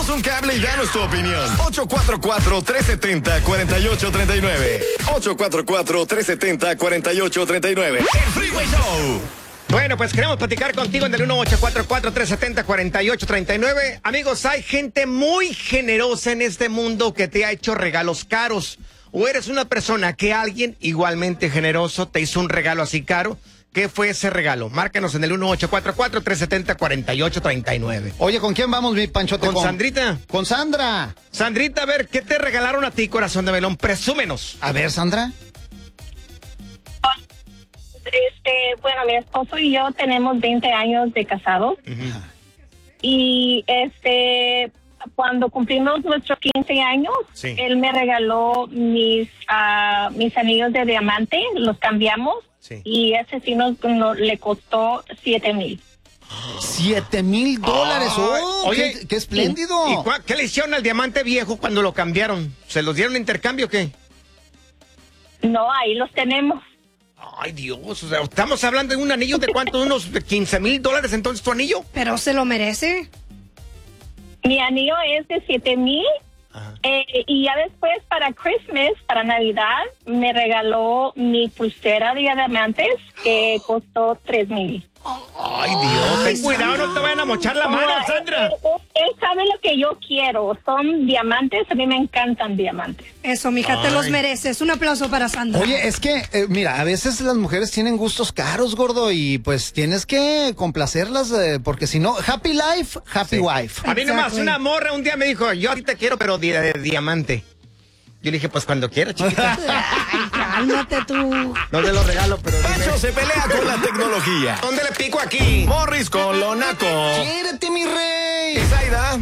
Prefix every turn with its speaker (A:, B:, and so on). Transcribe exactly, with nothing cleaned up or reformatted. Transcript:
A: Échanos un cable y danos tu opinión. ocho cuatro cuatro, tres siete cero, cuatro ocho tres nueve. ocho cuatro cuatro, tres siete cero, cuatro ocho tres nueve. El Freeway Show.
B: Bueno, pues queremos platicar contigo en el uno ocho cuatro cuatro, tres siete cero, cuatro ocho tres nueve. Amigos, hay gente muy generosa en este mundo que te ha hecho regalos caros. O eres una persona que alguien igualmente generoso te hizo un regalo así caro. ¿Qué fue ese regalo? Márcanos en el uno ocho cuatro cuatro, tres siete cero, cuatro ocho tres nueve.
C: Oye, ¿con quién vamos, mi Panchote?
B: Con Sandrita.
C: Con Sandra.
B: Sandrita, a ver, ¿qué te regalaron a ti, corazón de melón? Presúmenos.
C: A ver, Sandra.
D: Este, bueno, mi esposo y yo tenemos veinte años de casados.
B: Uh-huh.
D: Y este, cuando cumplimos nuestros quince años,
B: sí.
D: él me regaló mis, uh, mis anillos de diamante, los cambiamos. Sí. Y ese sí nos, nos le costó siete mil.
C: Siete mil dólares. Oh,
B: oye,
C: qué, qué espléndido.
B: ¿Y, y cua, qué le hicieron al diamante viejo cuando lo cambiaron? ¿Se los dieron en intercambio o qué?
D: No, ahí los tenemos.
B: Ay, Dios, o sea, estamos hablando de un anillo de cuánto, unos quince mil dólares entonces tu anillo.
E: Pero se lo merece.
D: Mi anillo es de siete mil. Eh, y ya después para Christmas, para Navidad, me regaló mi pulsera de diamantes que costó tres mil.
B: Ay, Dios, ten cuidado, no te vayan a mochar la mano,
D: no,
B: Sandra.
D: Él, él, él sabe lo que yo quiero, son diamantes, a mí me encantan diamantes.
E: Eso, mija,
B: Ay.
E: te los mereces. Un aplauso para Sandra.
C: Oye, es que, eh, mira, a veces las mujeres tienen gustos caros, gordo, y pues tienes que complacerlas, eh, porque si no, happy life, happy
B: Sí.
C: wife.
B: A mí nomás una morra un día me dijo, yo a ti te quiero, pero de, de diamante. Yo le dije, pues cuando quieras, chiquita.
E: Ay, cálmate tú.
B: No te lo regalo, pero...
A: Pancho se pelea con la tecnología.
B: ¿Dónde le pico aquí?
A: Morris con lo naco.
C: ¡Quiérete, mi rey!
A: Y Zaida